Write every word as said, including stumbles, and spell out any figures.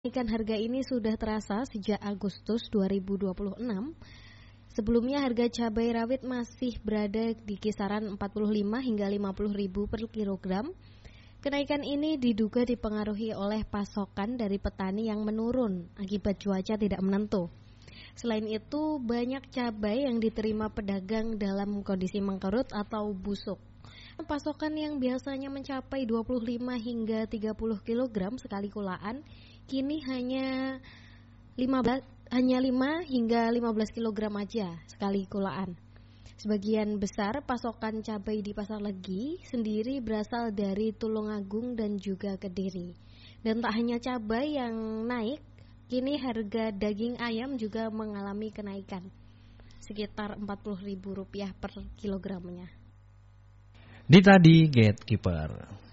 Kenaikan harga ini sudah terasa sejak Agustus dua ribu dua puluh enam. Sebelumnya harga cabai rawit masih berada di kisaran empat puluh lima hingga lima puluh ribu per kilogram. Kenaikan ini diduga dipengaruhi oleh pasokan dari petani yang menurun akibat cuaca tidak menentu. Selain itu, banyak cabai yang diterima pedagang dalam kondisi mengkerut atau busuk. Pasokan yang biasanya mencapai dua puluh lima hingga tiga puluh kilogram sekali kulaan kini hanya lima belas, hanya lima hingga lima belas kilogram aja sekali kulaan. Sebagian besar pasokan cabai di Pasar Legi sendiri berasal dari Tulungagung dan juga Kediri. Dan tak hanya cabai yang naik, kini harga daging ayam juga mengalami kenaikan sekitar empat puluh ribu rupiah per kilogramnya. Dita di Gatekeeper.